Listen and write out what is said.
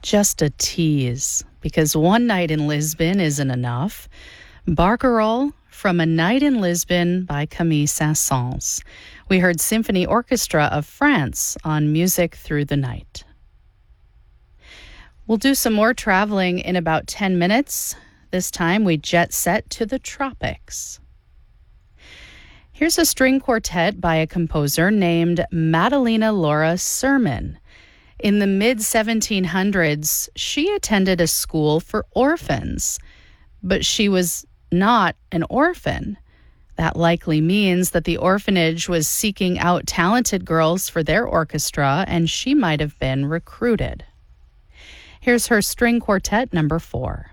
Just a tease, because One Night in Lisbon isn't enough. Barcarolle from A Night in Lisbon by Camille Saint-Saëns. We heard Symphony Orchestra of France on Music Through the Night. We'll do some more traveling in about 10 minutes. This time we jet set to the tropics. Here's a string quartet by a composer named Madalena Laura Sermon. In the mid-1700s, she attended a school for orphans, but she was not an orphan. That likely means that the orphanage was seeking out talented girls for their orchestra, and she might have been recruited. Here's her string quartet number 4.